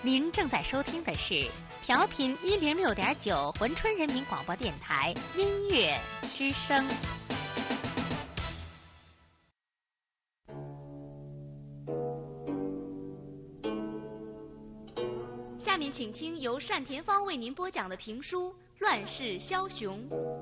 您正在收听的是调频106.9珲春人民广播电台音乐之声。下面请听由单田芳为您播讲的评书《乱世枭雄》。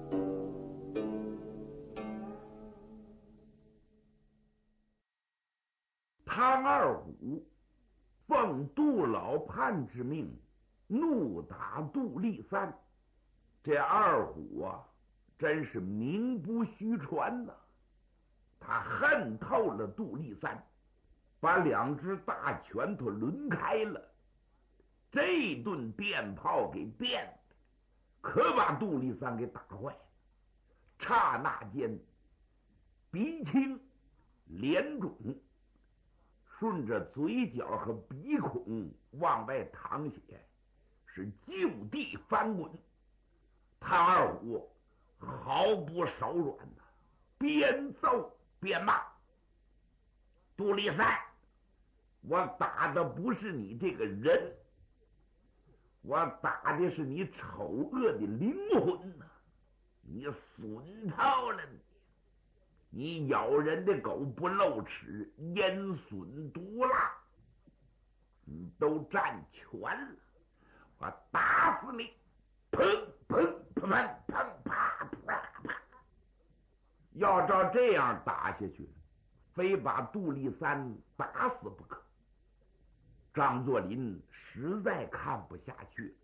唐二虎奉杜老叛之命，怒打杜立三。这二虎啊，真是名不虚传呐！他恨透了杜立三，把两只大拳头抡开了。这顿电炮给电的，可把杜立三给打坏了。刹那间，鼻青脸肿，顺着嘴角和鼻孔往外淌血，是就地翻滚。唐二虎毫不手软呐，边揍边骂：“杜立三，我打的不是你这个人，我打的是你丑恶的灵魂呐！你损透了你咬人的狗不露齿，烟损毒辣，你都占全了，我打死你！砰砰砰砰砰啪啪啪！要照这样打下去，非把杜立三打死不可。张作霖实在看不下去了，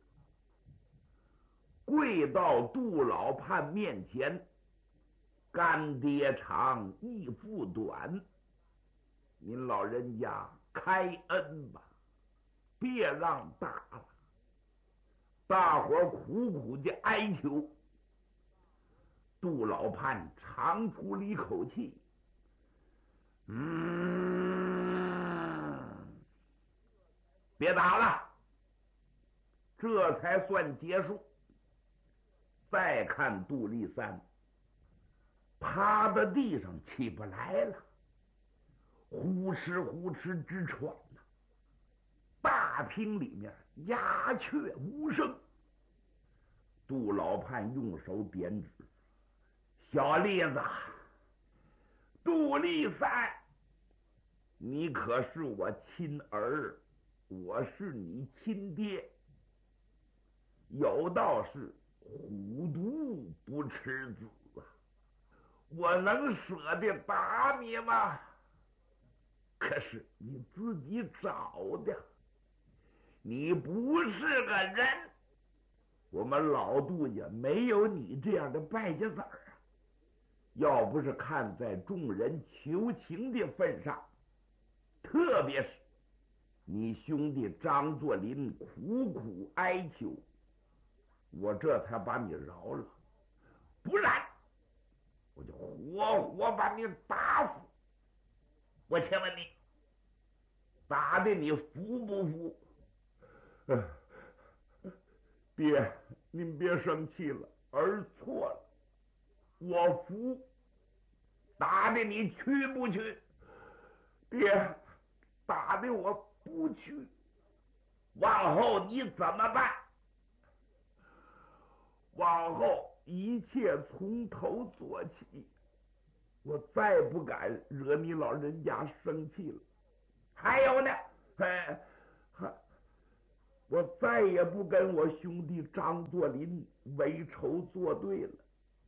跪到杜老叛面前：“干爹长，义父短，您老人家开恩吧，别让打了。”大伙儿苦苦的哀求。杜老叛长出了一口气：“别打了。”这才算结束。再看杜立三趴在地上起不来了，呼哧呼哧直喘呐。大厅里面鸦雀无声。杜老叛用手点指：“小栗子，杜立三，你可是我亲儿，我是你亲爹。有道是虎毒不吃子啊，我能舍得打你吗？可是你自己找的，你不是个人。我们老杜家没有你这样的败家子儿啊！要不是看在众人求情的份上，特别是你兄弟张作霖苦苦哀求，我这才把你饶了，不然我就活活把你打死。我请问你，打的你服不服？”爹，您别生气了，儿错了，我服。打的你去不去？爹，打的我不去。往后你怎么办？往后一切从头做起，我再不敢惹你老人家生气了。还有呢，我再也不跟我兄弟张作霖为仇作对了。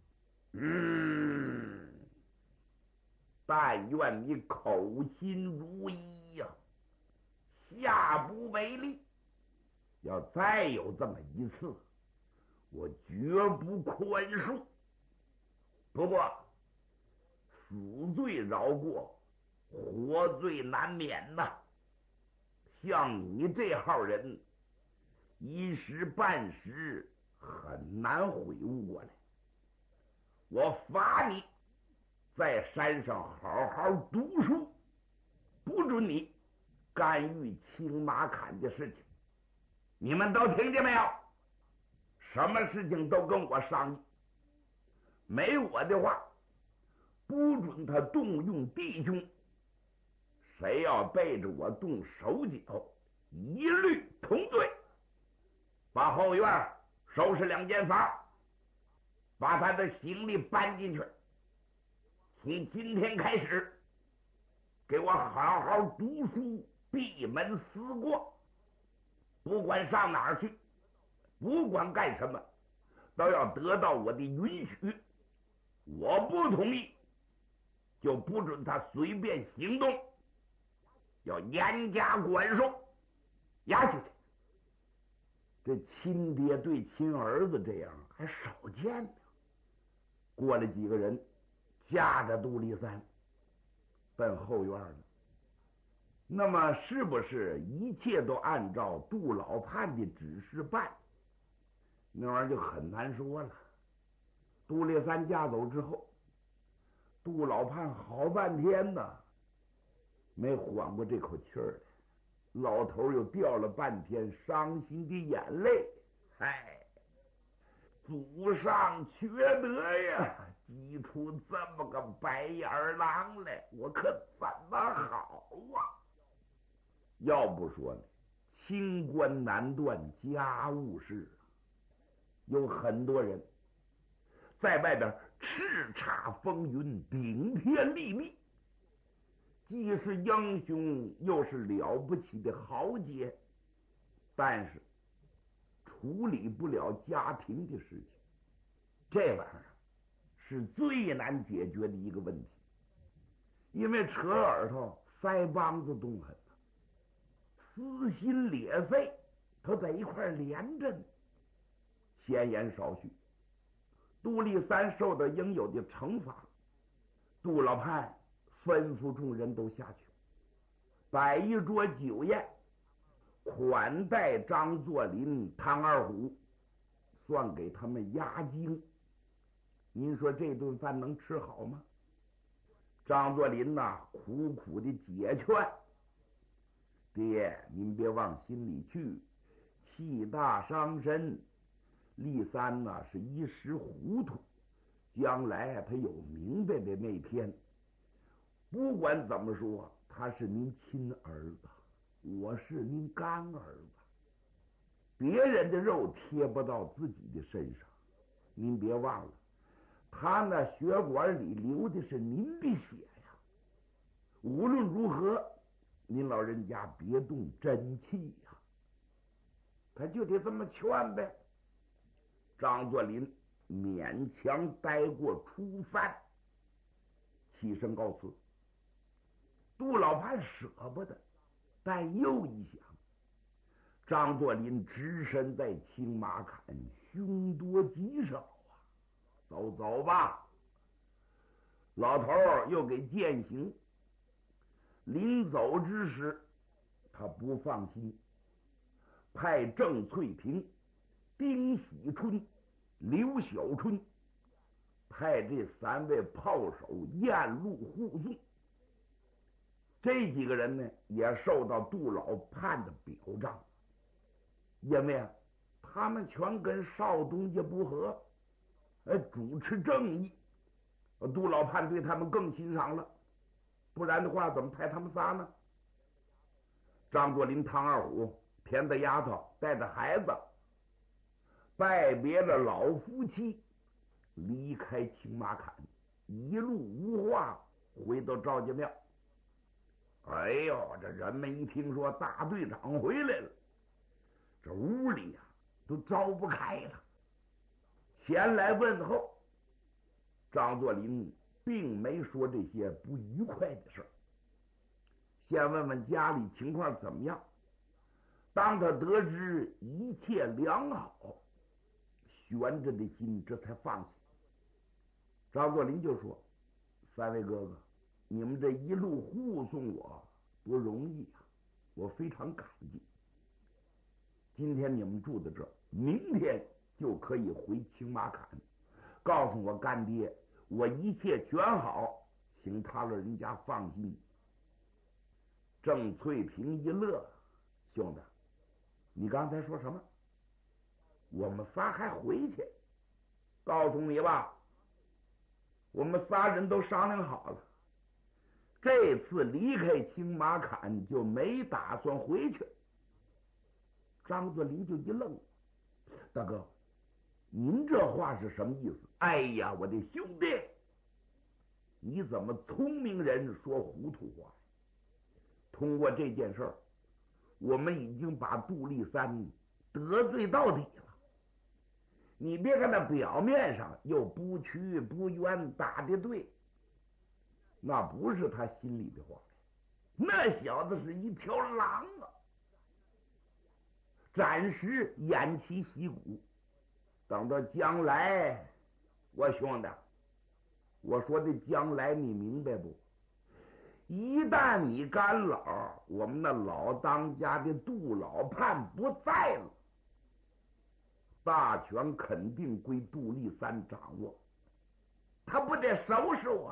但愿你口心如一呀，下不为例。要再有这么一次，我绝不宽恕。不过死罪饶过，活罪难免呐。像你这号人，一时半时很难悔悟过来。我罚你在山上好好读书，不准你干预青马坎的事情。你们都听见没有？什么事情都跟我商议，没我的话，不准他动用弟兄。谁要背着我动手脚， 一律同罪，把后院收拾2间房，把他的行李搬进去。从今天开始，给我好好读书，闭门思过，不管上哪儿去，不管干什么，都要得到我的允许。我不同意，就不准他随便行动，要严加管束。押去。这亲爹对亲儿子这样还少见呢。过了几个人，架着杜立三奔后院了。那么是不是一切都按照杜老判的指示办？那玩意儿就很难说了。杜立三架走之后，杜老判好半天呢，没缓过这口气儿来。老头又掉了半天伤心的眼泪。嗨，祖上缺德呀，激出这么个白眼狼来，我可怎么好啊？要不说呢，清官难断家务事，有很多人在外边叱咤风云，顶天立地，既是英雄又是了不起的豪杰，但是处理不了家庭的事情，这玩意儿是最难解决的一个问题。因为扯耳朵腮帮子动狠，撕心裂肺，它在一块连着呢。闲言少叙，杜立三受到应有的惩罚，杜老判吩咐众人都下去，摆一桌酒宴，款待张作霖、唐二虎，算给他们压惊。您说这顿饭能吃好吗？张作霖呐，苦苦的解劝：“爹，您别往心里去，气大伤身。立三呐是一时糊涂，将来他有明白的那天。不管怎么说，他是您亲儿子，我是您干儿子，别人的肉贴不到自己的身上。您别忘了，他那血管里流的是您的血呀。无论如何，您老人家别动真气呀。”他就得这么劝呗。张作霖勉强待过初饭，起身告辞。杜老判舍不得，但又一想，张作霖只身在青马坎，凶多吉少啊，走吧。老头又给践行。临走之时，他不放心，派郑翠萍、丁喜春、刘小春派这3位炮手沿路护送。这几个人呢，也受到杜老判的表彰，因为他们全跟少东家不和，主持正义，杜老判对他们更欣赏了。不然的话，怎么派他们仨呢？张作霖、唐二虎偏着丫头带着孩子，拜别了老夫妻，离开青马坎，一路无话回到赵家庙。哎呦，这人们一听说大队长回来了，这屋里呀都招不开了，前来问候。张作霖并没说这些不愉快的事儿，先问问家里情况怎么样。当他得知一切良好，悬着的心这才放下。张作霖就说：“3位哥哥，你们这一路护送我不容易啊，我非常感激。今天你们住在这儿，明天就可以回青马坎，告诉我干爹，我一切全好，请他老人家放心。”郑翠萍一乐：“兄弟，你刚才说什么？我们仨还回去？告诉你吧，我们仨人都商量好了，这次离开青马坎就没打算回去， 张作霖就一愣：“大哥，您这话是什么意思？”“哎呀，我的兄弟，你怎么聪明人说糊涂话？通过这件事儿，我们已经把杜立三得罪到底了。你别看他表面上又不屈不冤，打的对，那不是他心里的话。那小子是一条狼啊！暂时偃旗息鼓，等到将来，我兄弟，我说的将来你明白不？一旦你干老，我们那老当家的杜老判不在了，大权肯定归杜立三掌握，他不得收拾我们？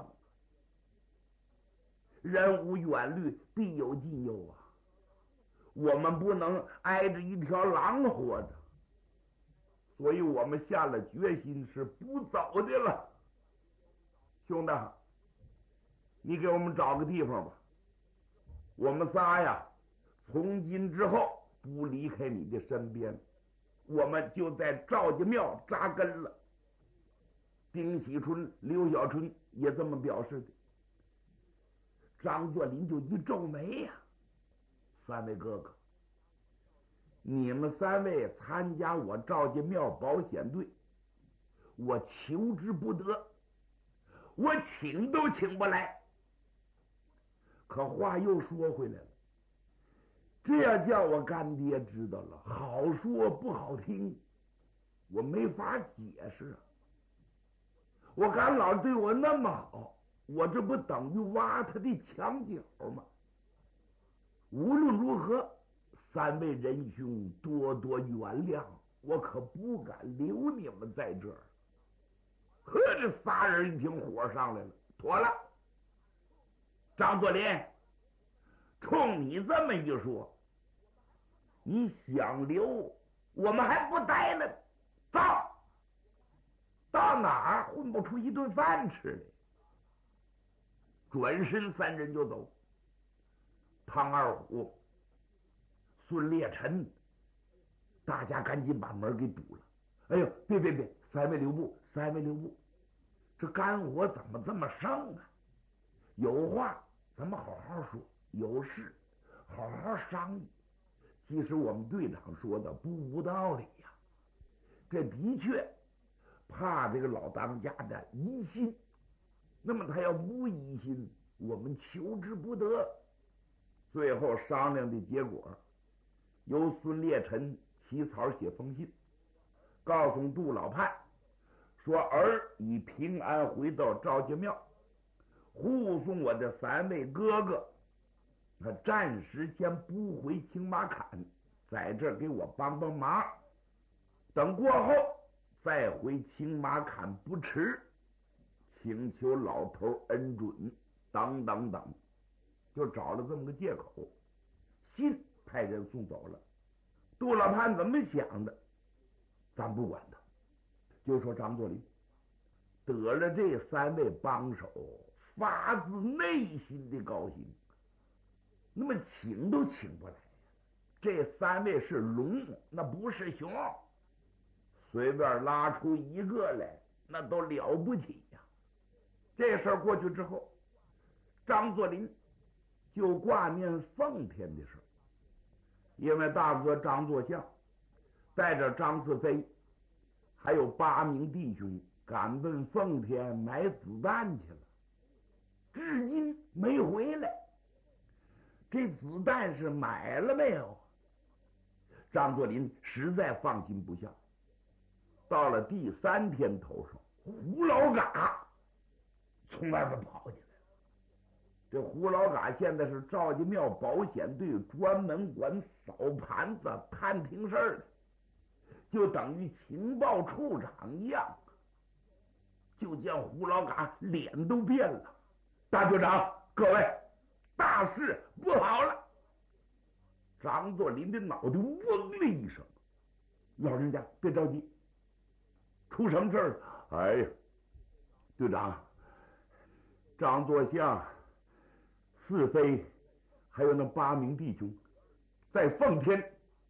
人无远虑，必有近忧啊！我们不能挨着一条狼活着，所以我们下了决心是不走的了。兄弟，你给我们找个地方吧，我们仨呀，从今之后不离开你的身边，我们就在赵家庙扎根了。丁喜春、刘小春也这么表示的。张作霖就一皱眉呀：“三位哥哥，你们三位参加我赵家庙保险队，我求之不得，我请都请不来。可话又说回来了，这要叫我干爹知道了，好说不好听，我没法解释啊。我干老对我那么好，我这不等于挖他的墙角吗？无论如何，三位仁兄多多原谅，我可不敢留你们在这儿。”呵，这仨人一听火上来了，妥了，张作霖，冲你这么一说，你想留，我们还不待了，到哪儿混不出一顿饭吃来？转身三人就走。唐二虎、孙烈臣，大家赶紧把门给堵了。哎呦，别，三位留步，这肝火怎么这么盛啊？有话咱们好好说，有事好好商议。其实我们队长说的不无道理呀，这的确怕这个老当家的疑心，那么他要不疑心，我们求之不得。最后商量的结果，由孙烈臣起草写封信，告诉杜老判说儿已平安回到赵家庙，护送我的三位哥哥，他暂时先不回青马坎，在这儿给我帮帮忙，等过后再回青马坎不迟，请求老头恩准，等等等，就找了这么个借口。信派人送走了。杜老判怎么想的咱不管他，就说张作霖得了这三位帮手，发自内心的高兴，那么请都请不来。这三位是龙，那不是熊，随便拉出一个来，那都了不起呀。这事儿过去之后，张作霖就挂念奉天的事，因为大哥张作相带着张四飞还有8名弟兄赶奔奉天买子弹去了，至今没回来。这子弹是买了没有？张作霖实在放心不下。到了第3天头上，胡老嘎从外边跑进来了。这胡老嘎现在是赵家庙保险队专门管扫盘子探听事儿的，就等于情报处长一样。就见胡老嘎脸都变了：“大队长，各位，大事不好了！”张作霖的脑袋嗡的一声：“老人家别着急，出什么事儿了？”“哎呀，队长，张作相、四飞还有那8名弟兄在奉天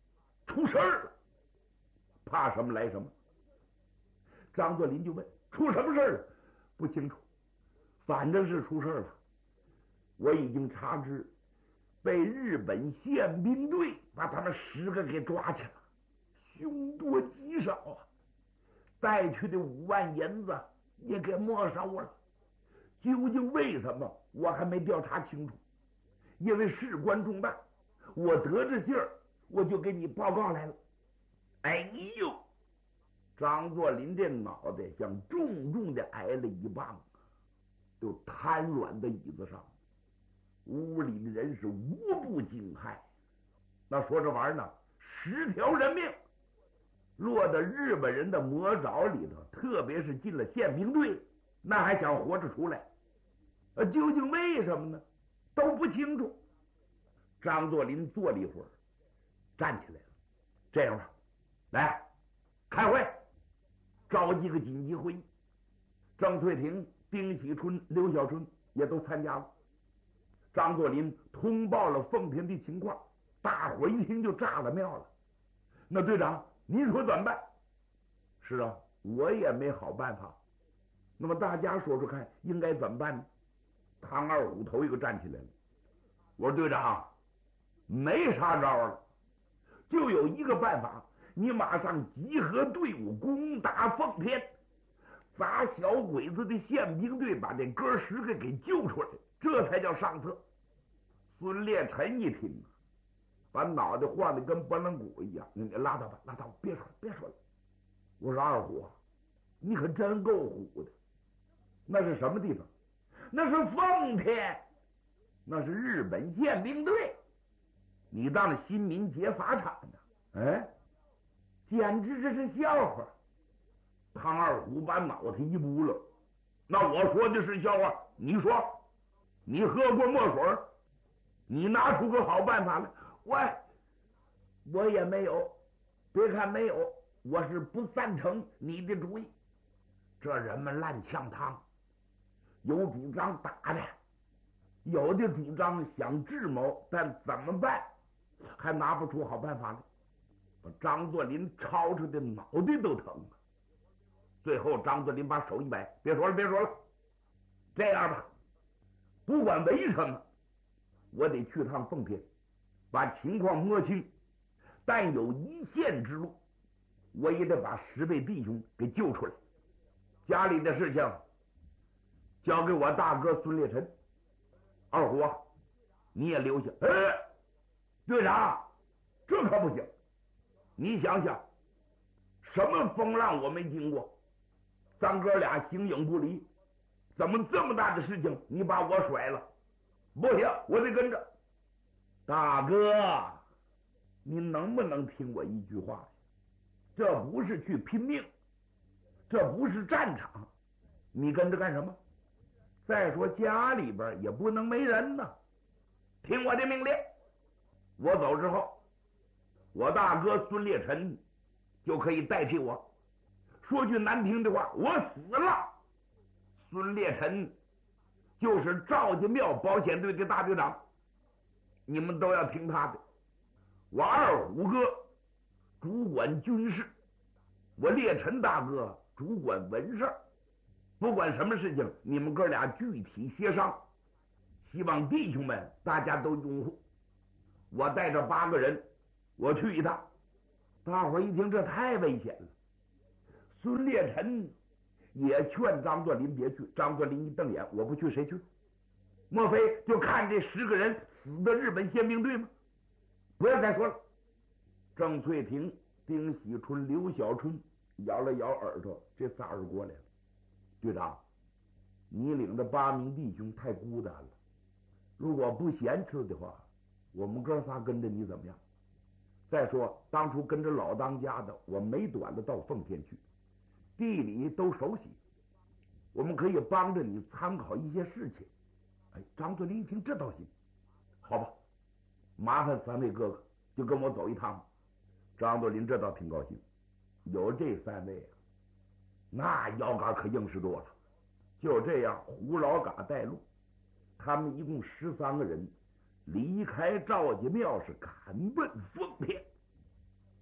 出事儿了。怕什么来什么。张作霖就问：出什么事儿了？不清楚，反正是出事儿了。我已经查知，被日本宪兵队把他们10个给抓去了，凶多吉少啊！带去的5万银子也给没收了。究竟为什么，我还没调查清楚。因为事关重大，我得着信儿，我就给你报告来了。哎呦！张作霖这脑袋像重重的挨了一棒，就瘫软在椅子上。屋里的人是无不惊骇。那说这玩意儿呢，10条人命落到日本人的魔爪里头，特别是进了宪兵队，那还想活着出来？究竟为什么呢？都不清楚。张作霖坐了一会儿，站起来了。这样吧，来开会，召集个紧急会议。郑翠婷、丁喜春、刘小春也都参加了。张作霖通报了奉天的情况，大伙一听就炸了庙了。那队长，您说怎么办？是啊，我也没好办法。那么大家说说看，应该怎么办呢？唐二虎头一个站起来了。我说队长，没啥招了，就有一个办法，你马上集合队伍攻打奉天，砸小鬼子的宪兵队，把这哥10个给救出来，这才叫上策。孙烈臣一听，把脑袋晃得跟拨浪鼓一样。你拉倒吧，拉倒，别说了，别说了。我说二虎，你可真够虎的。那是什么地方？那是奉天，那是日本宪兵队。你当新民劫法场呢？哎，简直这是笑话。唐二虎把脑袋一拨了。那我说的是笑话，你说，你喝过墨水？你拿出个好办法来。我也没有，别看没有，我是不赞成你的主意。这人们烂呛汤，有主张打的，有的主张想智谋，但怎么办还拿不出好办法来。把张作霖吵出的脑袋都疼了。最后张作霖把手一摆，别说了，别说了，这样吧，不管为什么，我得去趟奉天，把情况摸清，但有一线之路，我也得把10位弟兄给救出来。家里的事情交给我大哥孙烈臣。二虎啊，你也留下。队长，这可不行。你想想，什么风浪我没经过，咱哥俩形影不离，怎么这么大的事情你把我甩了？不行，我得跟着。大哥，你能不能听我一句话？这不是去拼命，这不是战场，你跟着干什么？再说家里边也不能没人呢。听我的命令，我走之后，我大哥孙烈臣就可以代替我。说句难听的话，我死了，孙烈臣就是赵家庙保险队的大队长，你们都要听他的。我二虎哥主管军事，我烈臣大哥主管文事，不管什么事情，你们哥俩具体协商，希望弟兄们大家都拥护。我带着8个人，我去一趟。大伙一听这太危险了，孙烈臣也劝张作霖别去。张作霖一瞪眼，我不去谁去？莫非就看这10个人死的日本宪兵队吗？不要再说了。郑翠婷、丁喜春、刘小春摇了摇耳朵，这仨人过来了。队长，你领着8名弟兄太孤单了，如果不嫌弃的话，我们哥仨跟着你怎么样？再说当初跟着老当家的，我没短的到奉天去，地理都熟悉，我们可以帮着你参考一些事情。张作霖一听，这倒行，好吧，麻烦3位哥哥就跟我走一趟。张作霖这倒挺高兴，有这3位那腰杆可硬实多了。就这样，胡老嘎带路，他们一共13个人离开赵家庙，是赶奔奉天。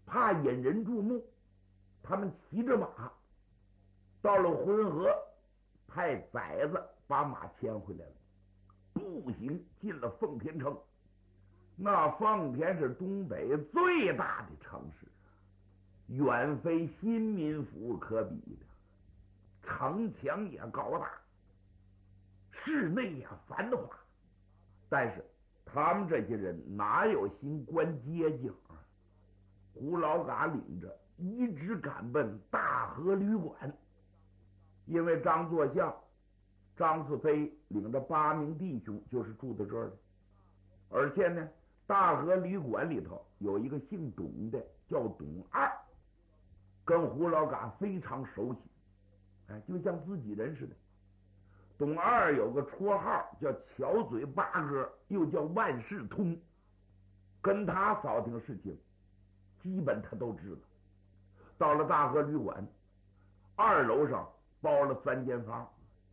怕引人注目，他们骑着马到了浑河，派崽子把马牵回来了，步行进了奉天城。那奉天是东北最大的城市，远非新民府可比的，城墙也高大，室内也繁华，但是他们这些人哪有心观街景啊？胡老嘎领着一直赶奔大河旅馆，因为张作相、张四飞领着8名弟兄就是住在这儿的，而且呢，大河旅馆里头有一个姓董的，叫董二，跟胡老嘎非常熟悉，就像自己人似的。董二有个绰号叫巧嘴八哥，又叫万事通，跟他扫听事情基本他都知道。到了大河旅馆，2楼上包了3间房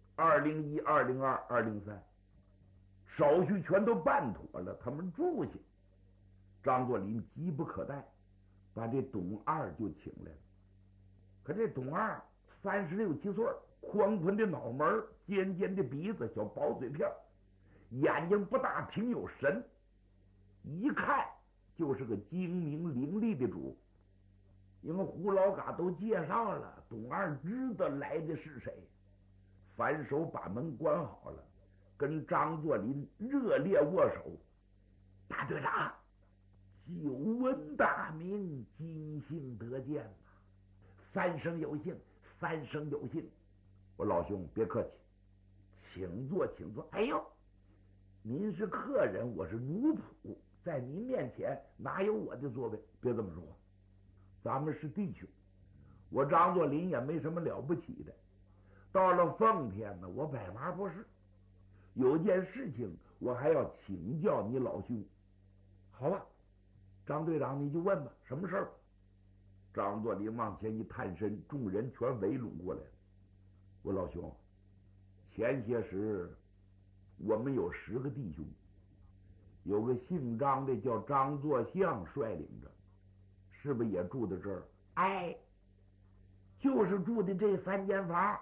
，201、202、203，手续全都办妥了，他们住下。张作霖急不可待，把这董二就请来了。可这董二36、7岁，宽宽的脑门，尖尖的鼻子，小薄嘴片，眼睛不大，挺有神，一看就是个精明伶俐的主。因为胡老嘎都介绍了，董二知道来的是谁，反手把门关好了，跟张作霖热烈握手。大队长，久闻大名，今幸得见了，三生有幸，三生有幸。我老兄别客气，请坐请坐。哎呦，您是客人，我是奴仆，在您面前哪有我的座位？别这么说话，咱们是弟兄。我张作霖也没什么了不起的，到了奉天呢，我百忙不是，有件事情我还要请教你老兄。好吧，张队长你就问吧，什么事儿？张作霖往前一探身，众人全围拢过来了。我老兄，前些时我们有10个弟兄，有个姓张的叫张作相率领着，是不是也住在这儿？哎，就是住的这3间房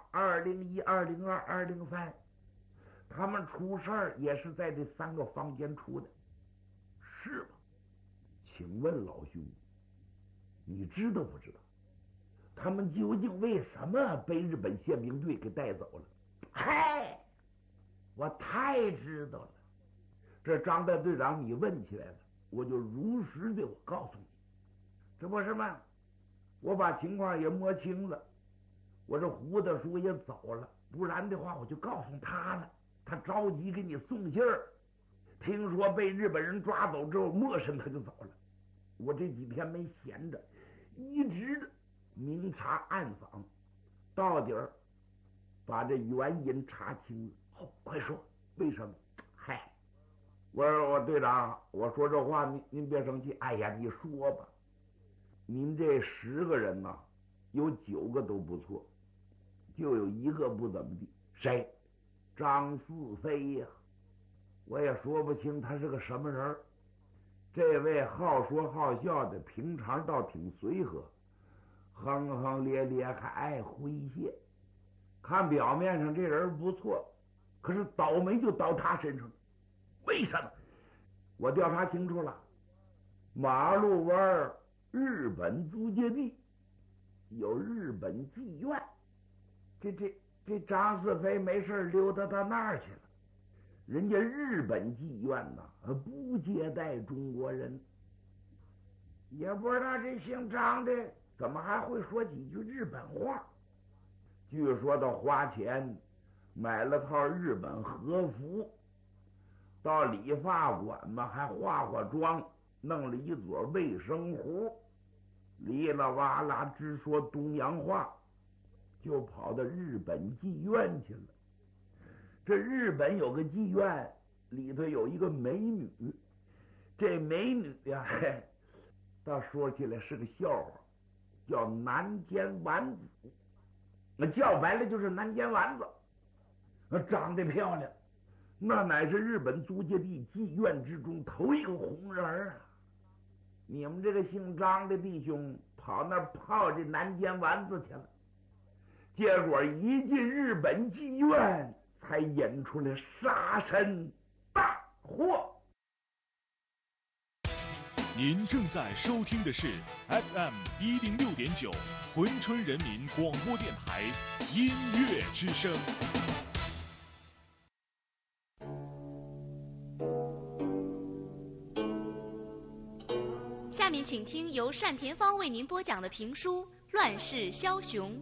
，201、202、203。他们出事儿也是在这3个房间出的，是吗？请问老兄，你知道不知道他们究竟为什么被日本宪兵队给带走了？嗨，我太知道了。这张大队长你问起来了，我就如实的我告诉你，这不是吗？我把情况也摸清了，我这胡大叔也走了，不然的话我就告诉他了，他着急给你送信儿，听说被日本人抓走之后，没身他就走了。我这几天没闲着，一直的明察暗访，到底儿把这原因查清了。哦，快说，为什么？嗨，我说我队长，我说这话您别生气。哎呀，你说吧。您这10个人呐，有9个都不错，就有1个不怎么地。谁？张四飞呀。我也说不清他是个什么人。这位好说好笑的，平常倒挺随和，哼哼咧咧，还爱诙谐。看表面上这人不错，可是倒霉就倒他身上了。为什么？我调查清楚了，马路湾日本租界地有日本妓院，这张四飞没事溜达到那儿去了。人家日本妓院呐，不接待中国人。也不知道这姓张的怎么还会说几句日本话。据说他花钱买了套日本和服，到理发馆嘛还化妆，弄了一撮卫生壶，哩啦哇啦直说东洋话，就跑到日本妓院去了。这日本有个妓院，里头有一个美女，这美女呀，倒说起来是个笑话，叫南间丸子，那叫白了就是南间丸子，长得漂亮，那乃是日本租界地妓院之中头一个红人啊。 你们这个姓张的弟兄跑那儿泡这南煎丸子去了，结果一进日本妓院，才引出来杀身大祸。 您正在收听的是 FM106.9珲春人民广播电台音乐之声。 下面请听由单田芳为您播讲的评书《乱世枭雄》。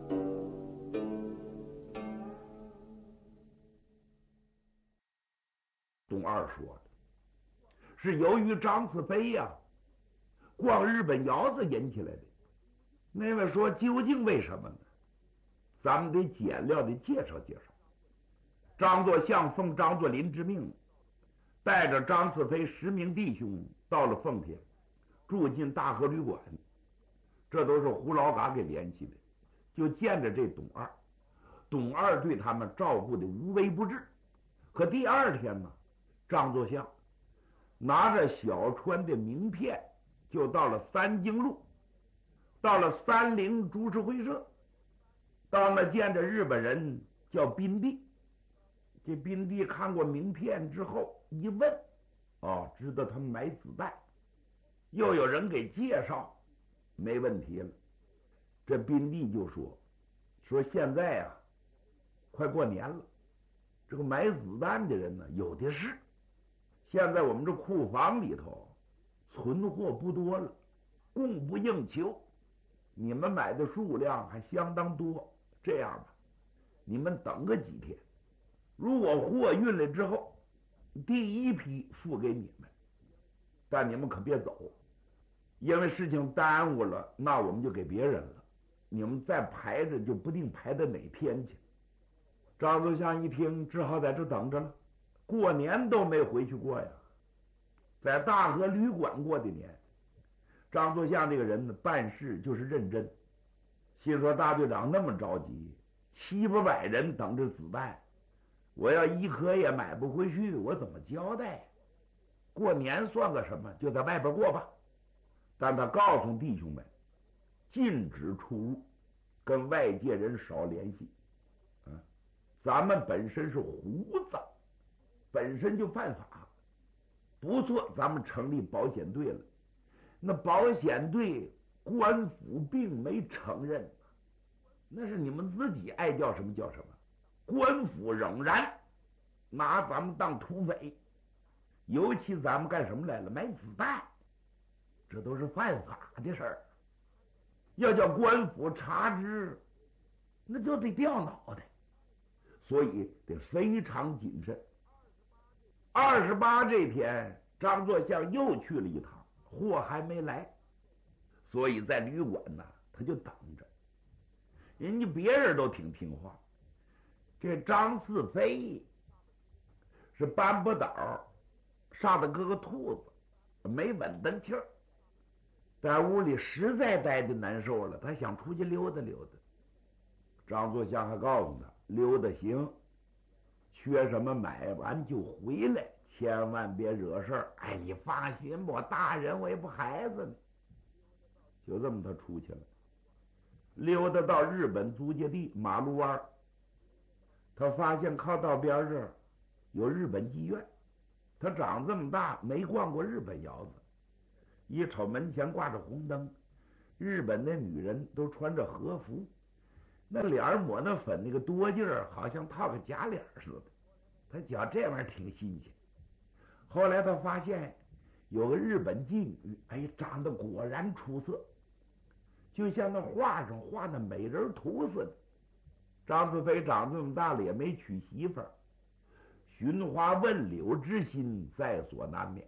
董二说的是由于张次飞呀逛日本窑子引起来的。那位说究竟为什么呢？咱们得简要的介绍介绍。张作相奉张作霖之命，带着张次飞10名弟兄到了奉天，住进大和旅馆，这都是胡老嘎给联系的，就见着这董二。董二对他们照顾的无微不至。可第二天呢，张作相拿着小川的名片，就到了三经路，到了30株式会社，到那见着日本人叫宾地。这宾地看过名片之后一问，知道他们买子弹，又有人给介绍，没问题了。这宾地就说现在啊快过年了，这个买子弹的人呢有的是，现在我们这库房里头存货不多了，供不应求，你们买的数量还相当多。这样吧，你们等个几天，如果货运来之后，第一批付给你们，但你们可别走，因为事情耽误了，那我们就给别人了，你们再排着就不定排到哪天去。张作相一听，只好在这等着了，过年都没回去过呀，在大和旅馆过的年。张作相这个人呢，办事就是认真，心说大队长那么着急，700-800人等着子弹，我要一颗也买不回去，我怎么交代？过年算个什么，就在外边过吧。但他告诉弟兄们，禁止出入，跟外界人少联系。咱们本身是胡子，本身就犯法。不错，咱们成立保险队了，那保险队官府并没承认，那是你们自己爱叫什么叫什么。官府仍然拿咱们当土匪，尤其咱们干什么来了？买子弹，这都是犯法的事儿。要叫官府查知，那就得掉脑袋，所以得非常谨慎。28这天，张作相又去了一趟，货还没来，所以在旅馆呢，他就等着。人家别人都挺听话，这张次飞是搬不倒，上的个兔子，没稳当气儿，在屋里实在待的难受了，他想出去溜达溜达。张作相还告诉他，溜达行，缺什么买完就回来，千万别惹事儿。哎，你放心吧，我大人，我也不孩子呢。就这么他出去了，溜达到日本租界地马路湾，他发现靠道边这儿有日本妓院。他长这么大没逛过日本窑子，一瞅门前挂着红灯，日本的女人都穿着和服，那脸抹那粉那个多劲儿，好像套个假脸似的。他觉这玩意儿挺新鲜。后来他发现有个日本妓女，哎，长得果然出色，就像那画上画的美人图似的。张次飞长这么大了也没娶媳妇儿，寻花问柳之心在所难免。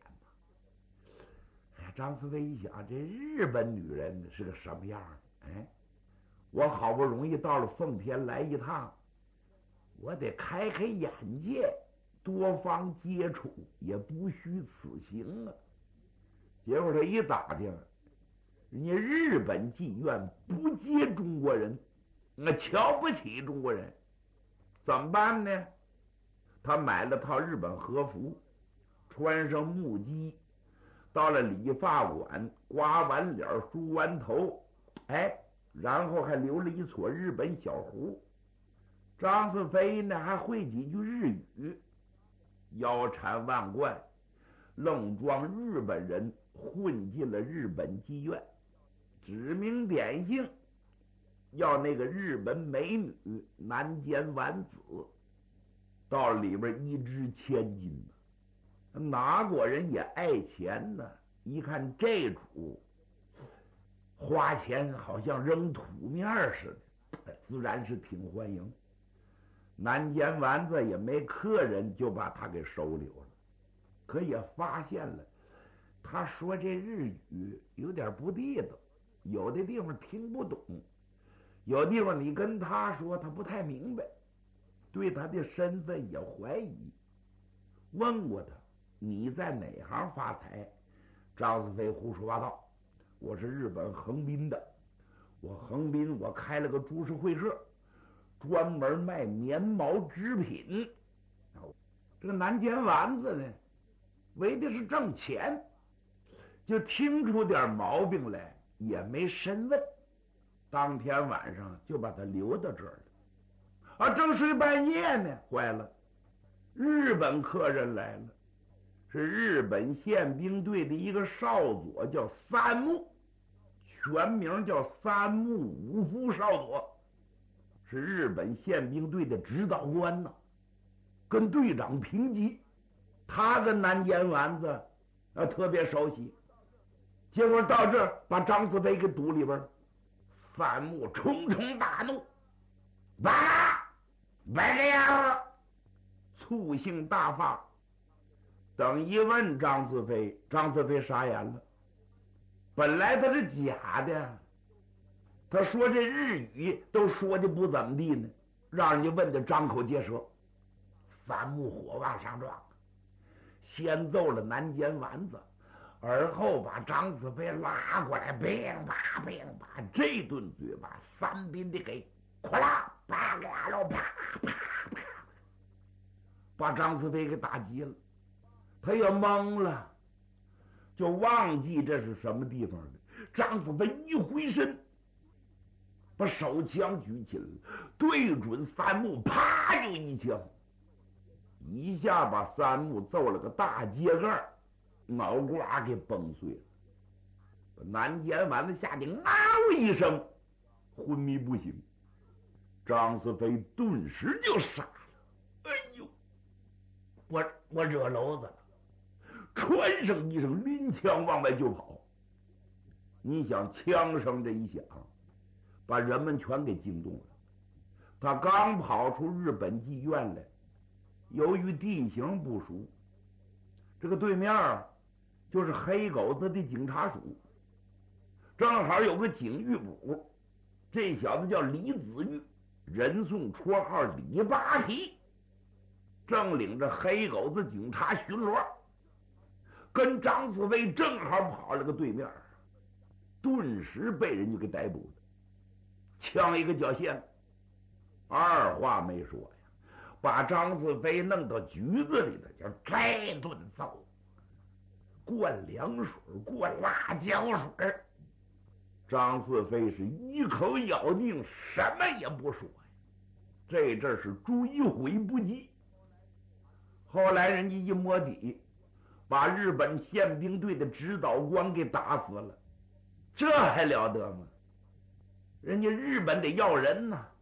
张次飞一想，这日本女人是个什么样的？哎，我好不容易到了奉天来一趟，我得开开眼界，多方接触，也不虚此行啊。结果他一打听，人家日本妓院不接中国人，瞧不起中国人，怎么办呢？他买了套日本和服，穿上木屐， 到了理发馆，刮完脸，梳完头，然后还留了一撮日本小胡。张四飞呢还会几句日语，腰缠万贯，愣装日本人，混进了日本妓院，指名点姓要那个日本美女南间丸子，到里边一掷千金呢。哪国人也爱钱呢，一看这主花钱好像扔土面似的，自然是挺欢迎。南间丸子也没客人，就把他给收留了。可也发现了，他说这日语有点不地道，有的地方听不懂，有地方你跟他说他不太明白，对他的身份也怀疑。问过他，你在哪行发财？张四飞胡说八道，我是日本横滨的，我横滨我开了个株式会社，专门卖棉毛织品。这个南间丸子呢，为的是挣钱，就听出点毛病来，也没深问。当天晚上就把他留到这儿了。正睡半夜呢，坏了，日本客人来了，是日本宪兵队的一个少佐，叫三木，全名叫三木武夫少佐，是日本宪兵队的指导官呢，跟队长平级。他跟南间丸子特别熟悉。结果到这儿把张四飞给堵里边了。三木冲冲大怒，白个样子，醋性大发。等一问张四飞，张四飞傻眼了。本来他是假的，他说这日语都说的不怎么地呢，让人家问的张口结舌。三木火往上撞，先揍了南间丸子，而后把张四飞拉过来，乒啪乒啪，这顿嘴巴三宾的给哗啦啪啦喽，啪啪啪，把张四飞给打急了。他也懵了，就忘记这是什么地方了。张四飞一回身，把手枪举起来，对准三木，啪就一枪，一下把三木揍了个大秸秆，脑瓜给崩碎了。把南间丸子吓得嗷一声，昏迷不醒。张四飞顿时就傻了，哎呦，我惹娄子了！传声一声，拎枪往外就跑。你想，枪声这一响，把人们全给惊动了。他刚跑出日本妓院来，由于地形不熟，这个对面就是黑狗子的警察署，正好有个警狱部，这小子叫李子玉，人送绰号李八皮，正领着黑狗子警察巡逻，跟张四飞正好跑了个对面，顿时被人家给逮捕了，枪一个脚线，二话没说呀，把张四飞弄到局子里头，就这顿揍，灌凉水，灌辣椒水。张四飞是一口咬定，什么也不说呀，这阵是追悔不及。后来人家一摸底，把日本宪兵队的指导官给打死了，这还了得吗？人家日本得要人呢，